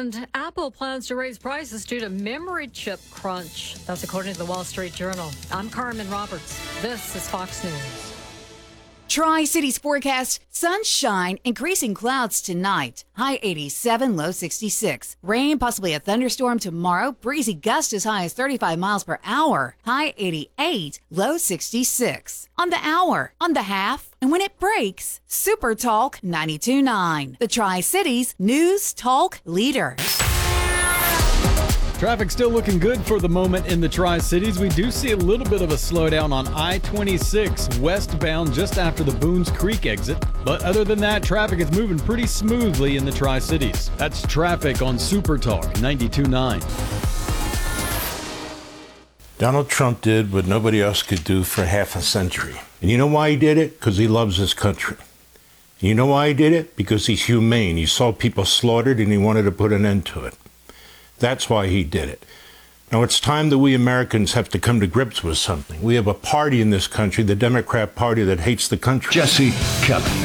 And Apple plans to raise prices due to memory chip crunch. That's according to the Wall Street Journal. I'm Carmen Roberts. This is Fox News. Tri-Cities forecast, sunshine, increasing clouds tonight. High 87, low 66. Rain, possibly a thunderstorm tomorrow. Breezy gust as high as 35 miles per hour. High 88, low 66. On the hour, on the half, and when it breaks, Super Talk 92.9. The Tri-Cities News Talk Leader. Traffic still looking good for the moment in the Tri-Cities. We do see a little bit of a slowdown on I-26 westbound just after the Boones Creek exit. But other than that, traffic is moving pretty smoothly in the Tri-Cities. That's traffic on Super Talk 92.9. Donald Trump did what nobody else could do for half a century. And you know why he did it? Because he loves his country. And you know why he did it? Because he's humane. He saw people slaughtered and he wanted to put an end to it. That's why he did it. Now, it's time that we Americans have to come to grips with something. We have a party in this country, the Democrat Party, that hates the country. Jesse Kelly.